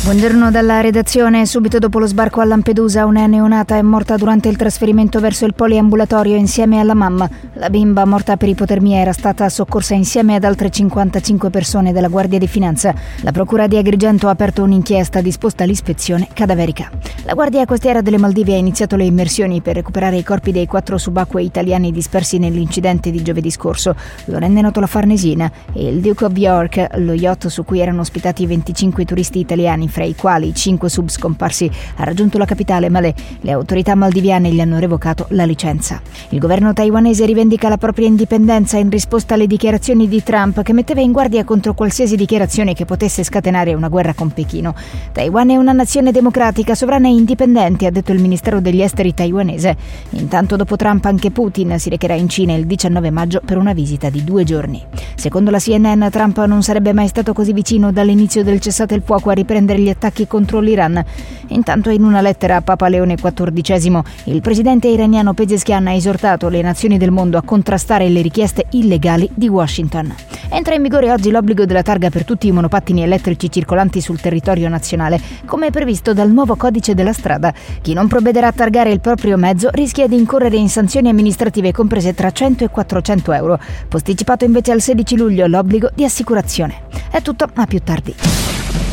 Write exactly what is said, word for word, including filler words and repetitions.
Buongiorno dalla redazione. Subito dopo lo sbarco a Lampedusa, una neonata è morta durante il trasferimento verso il poliambulatorio insieme alla mamma. La bimba, morta per ipotermia, era stata soccorsa insieme ad altre cinquantacinque persone della Guardia di Finanza. La Procura di Agrigento ha aperto un'inchiesta disposta all'ispezione cadaverica. La Guardia Costiera delle Maldive ha iniziato le immersioni per recuperare i corpi dei quattro subacquei italiani dispersi nell'incidente di giovedì scorso. Lo rende noto la Farnesina. E il Duke of York, lo yacht su cui erano ospitati venticinque turisti italiani, fra i quali cinque sub scomparsi, ha raggiunto la capitale, ma le, le autorità maldiviane gli hanno revocato la licenza. Il governo taiwanese rivendica la propria indipendenza in risposta alle dichiarazioni di Trump, che metteva in guardia contro qualsiasi dichiarazione che potesse scatenare una guerra con Pechino. Taiwan è una nazione democratica, sovrana e indipendente, ha detto il Ministero degli Esteri taiwanese. Intanto, dopo Trump, anche Putin si recherà in Cina il diciannove maggio per una visita di due giorni. Secondo la C N N, Trump non sarebbe mai stato così vicino dall'inizio del cessate il fuoco a riprendere gli attacchi contro l'Iran. Intanto, in una lettera a Papa Leone quattordicesimo, il presidente iraniano Pezeshkian ha esortato le nazioni del mondo a contrastare le richieste illegali di Washington. Entra in vigore oggi l'obbligo della targa per tutti i monopattini elettrici circolanti sul territorio nazionale, come previsto dal nuovo codice della strada. Chi non provvederà a targare il proprio mezzo rischia di incorrere in sanzioni amministrative comprese tra cento e quattrocento euro. Posticipato invece al sedici luglio l'obbligo di assicurazione. È tutto, a più tardi.